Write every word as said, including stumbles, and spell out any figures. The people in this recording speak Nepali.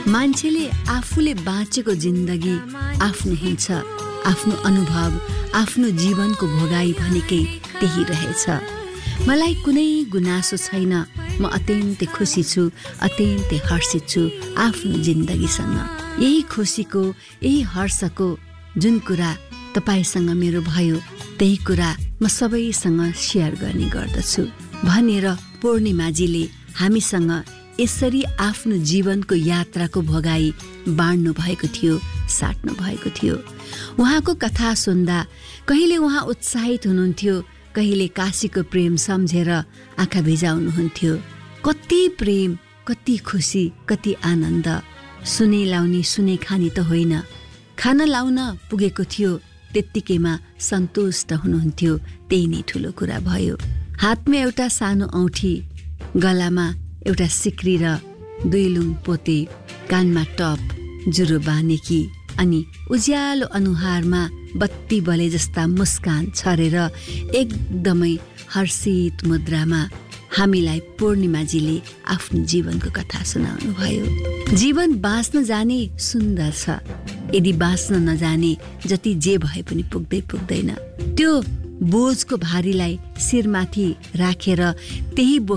मान्छेले आफूले बाँचेको जिन्दगी आफ्नो हिँड्छ, आफ्नो अनुभव, आफ्नो जीवनको भोगाई भनेकै त्यही रहेछ। मलाई कुनै गुनासो छैन, म अत्यन्तै खुसी छु, अत्यन्तै हर्षित छु आफ्नो जिन्दगीसँग। यही खुसीको, यही हर्षको जुन कुरा तपाईसँग मेरो भयो, त्यही कुरा म सबैसँग सेयर गर्ने गर्दछु भनेर पूर्णिमाजीले हामीसँग यसरी आफ्नो जीवनको यात्राको भोगाई बाँड्नु भएको थियो, साट्नु भएको थियो। उहाँको कथा सुन्दा कहिले उहाँ उत्साहित हुनुहुन्थ्यो, कहिले काशीको प्रेम सम्झेर आँखा भिजाउनुहुन्थ्यो। कति प्रेम, कति खुसी, कति आनन्द। सुने लाउने सुने खानी त होइन, खाना लाउन पुगेको थियो, त्यत्तिकैमा सन्तुष्ट हुनुहुन्थ्यो। त्यही नै ठुलो कुरा भयो। हातमा एउटा सानो औँठी, गलामा एउटा सिक्री र दुई लुङ पोते, कानमा टप, जुरो बानेकी अनि उज्यालो अनुहारमा बत्ती बले जस्ता मुस्कान छरेर एकदमै हर्षित मुद्रामा हामीलाई पूर्णिमाजीले आफ्नो जीवनको कथा सुनाउनु भयो। जीवन बाँच्न जाने सुन्दर छ, यदि बाँच्न नजाने जति जे भए पनि पुग्दै पुग्दैन। त्यो बोझको भारीलाई शिरमाथि राखेर त्यही